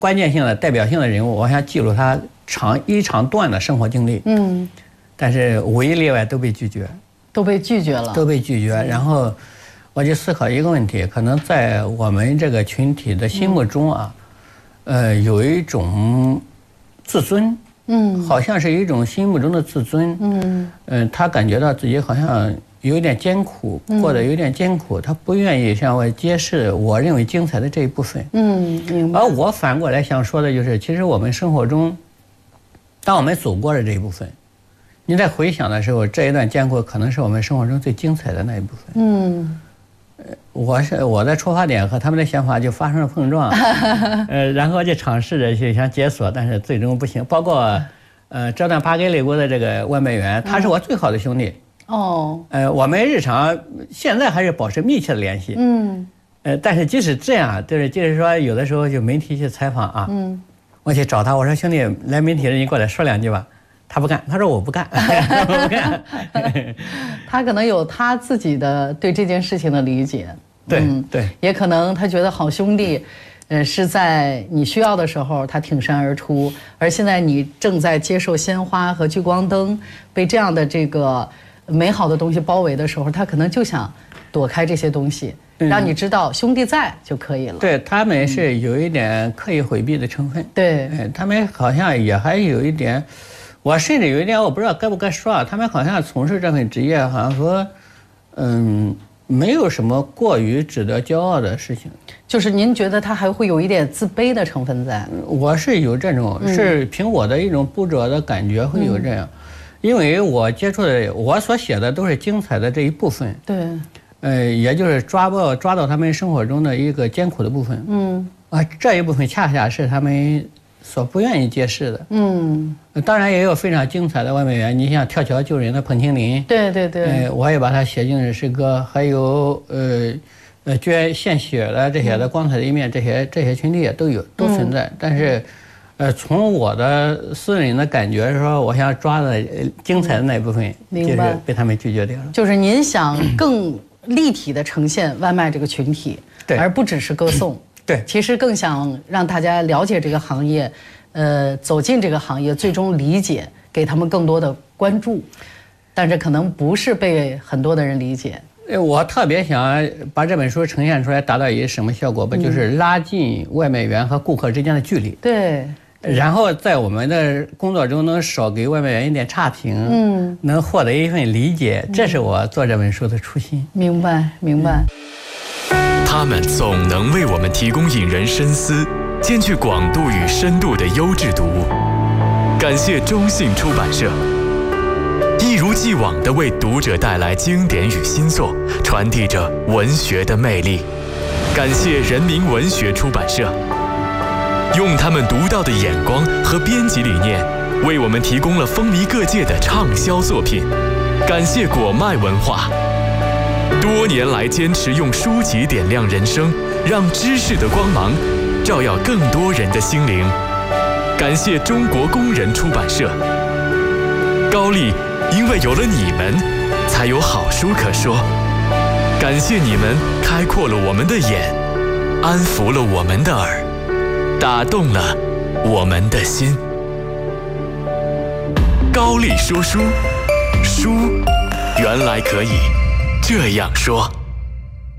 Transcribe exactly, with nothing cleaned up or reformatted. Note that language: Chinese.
关键性的、代表性的人物，我想记录他长一长段的生活经历。嗯，但是无一例外都被拒绝， 都被拒绝了， 都被拒绝。然后我就思考一个问题，可能在我们这个群体的心目中啊，嗯、呃，有一种自尊。嗯，好像是一种心目中的自尊。嗯，嗯，他感觉到自己好像有点艰苦，过得有点艰苦，他不愿意向我揭示我认为精彩的这一部分。嗯，明白。而我反过来想说的就是，其实我们生活中，当我们走过的这一部分，你在回想的时候，这一段艰苦可能是我们生活中最精彩的那一部分。嗯。我是我的出发点和他们的想法就发生了碰撞，呃，然后就尝试着去想解锁，但是最终不行。包括，呃，这段巴给雷国的这个外卖员，他是我最好的兄弟。哦。呃，我们日常现在还是保持密切的联系。嗯。呃，但是即使这样，就是就是说，有的时候就媒体去采访啊，嗯，我去找他，我说兄弟，来媒体人，你过来说两句吧。他不干，他说我不干，我不干。 他可能有他自己的对这件事情的理解， 对、嗯、对， 也可能他觉得好兄弟，呃，是在你需要的时候他挺身而出，而现在你正在接受鲜花和聚光灯，被这样的这个美好的东西包围的时候，他可能就想躲开这些东西，让你知道兄弟在就可以了。 对，他们是有一点刻意回避的成分。 对、 嗯，他们好像也还有一点。我甚至有一点我不知道该不该说啊，他们好像从事这份职业，好像说，嗯，没有什么过于值得骄傲的事情。 就是您觉得他还会有一点自卑的成分在？ 我是有这种，是凭我的一种不着的感觉会有这样，嗯、因为我接触的，我所写的都是精彩的这一部分。对，呃，也就是抓到抓到他们生活中的一个艰苦的部分。嗯，啊，这一部分恰恰是他们所不愿意揭示的。嗯，当然也有非常精彩的外卖员，你像跳桥救人的彭清林， 对对对， 呃，我也把它写进诗歌，还有呃呃捐献血的这些的光彩的一面，这些这些群体也都有都存在。嗯、但是，呃，从我的私人的感觉是说，我想抓的精彩的那一部分，嗯、就是被他们拒绝掉了。 就是您想更立体的呈现外卖这个群体，对，而不只是歌颂。 对， 其实更想让大家了解这个行业，呃，走进这个行业，最终理解，给他们更多的关注，但是可能不是被很多的人理解。 我特别想把这本书呈现出来，达到一个什么效果吧？嗯、就是拉近外卖员和顾客之间的距离。 对。 然后在我们的工作中能少给外卖员一点差评，嗯，能获得一份理解，这是我做这本书的初心。 明白，明白。 他们总能为我们提供引人深思、兼具广度与深度的优质读物。感谢中信出版社，一如既往地为读者带来经典与新作，传递着文学的魅力。感谢人民文学出版社，用他们独到的眼光和编辑理念，为我们提供了风靡各界的畅销作品。感谢果麦文化，多年来坚持用书籍点亮人生，让知识的光芒照耀更多人的心灵。感谢中国工人出版社，高丽因为有了你们，才有好书可说。感谢你们开阔了我们的眼，安抚了我们的耳，打动了我们的心。高丽说书，书原来可以这样说。